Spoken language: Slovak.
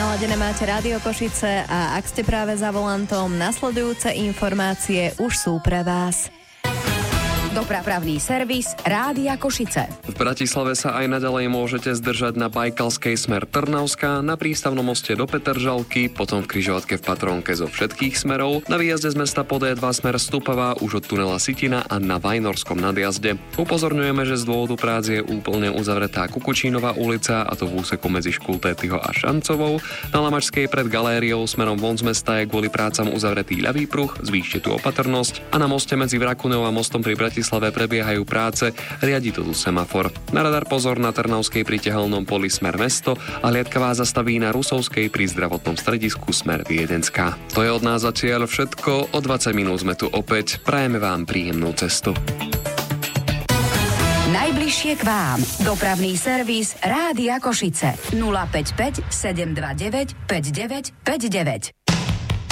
Naladené máte Rádio Košice a ak ste práve za volantom, nasledujúce informácie už sú pre vás. Dopravný servis Rádia Košice. V Bratislave sa aj naďalej môžete zdržať na Bajkalskej smer Trnavská, na prístavnom moste do Petržalky, potom v križovatke v Patrónke zo všetkých smerov, na výjazde z mesta po D2 smer Stupavá už od tunela Sitina a na Vajnorskom nadjazde. Upozorňujeme, že z dôvodu prác je úplne uzavretá Kukučínová ulica, a to v úseku medzi Škultétyho a Šancovou. Na Lamačskej pred galériou smerom von z mesta je kvôli prácam uzavretý ľavý pruh, zvýšte tu opatrnosť, a na moste medzi Vrakunou a mostom pri Bratislave prebiehajú práce, riadi to tu semafor. Na radar pozor na Trnavskej pri Tehelnom poli smer mesto a hliadka vás zastaví na Rusovskej pri zdravotnom stredisku smer Viedenská. To je od nás zatiaľ všetko, o 20 minút sme tu opäť, prajeme vám príjemnú cestu. Najbližšie k vám. Dopravný servis Rádia Košice. 055 729 5959.